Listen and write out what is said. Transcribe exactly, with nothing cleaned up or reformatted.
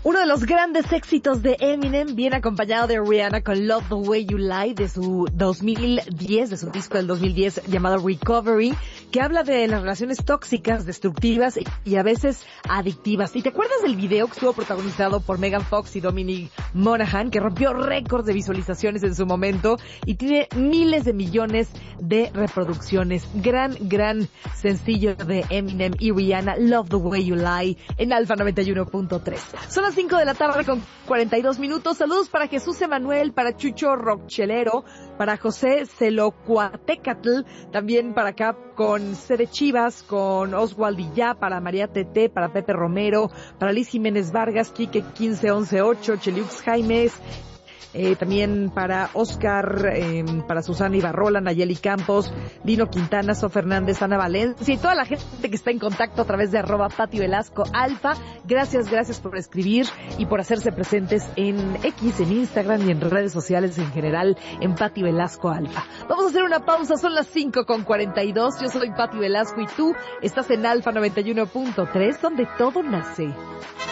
Uno de los grandes éxitos de Eminem viene acompañado de Rihanna con Love the Way You Lie de su dos mil diez, de su disco del dos mil diez llamado Recovery, que habla de las relaciones tóxicas, destructivas y a veces adictivas. ¿Y te acuerdas del video que estuvo protagonizado por Megan Fox y Dominic Monaghan, que rompió récords de visualizaciones en su momento y tiene miles de millones de reproducciones? Gran, gran sencillo de Eminem y Rihanna, Love the Way You Lie, en Alfa noventa y uno punto tres. Son las cinco de la tarde con cuarenta y dos minutos. Saludos para Jesús Emanuel, para Chucho Rochelero, para José Celocuatecatl, también para acá con C de Chivas, con Oswald Villá, para María Tete, para Pepe Romero, para Liz Jiménez Vargas, Quique quince once ocho, Cheliux Jaimes, Eh, también para Oscar, eh, para Susana Ibarrola, Nayeli Campos, Dino Quintana, So Fernández, Ana Valencia y toda la gente que está en contacto a través de arroba Pati Velasco Alfa. Gracias, gracias por escribir y por hacerse presentes en X, en Instagram y en redes sociales en general en Pati Velasco Alfa. Vamos a hacer una pausa, son las cinco con cuarenta y dos. Yo soy Pati Velasco y tú estás en Alfa noventa y uno punto tres, donde todo nace.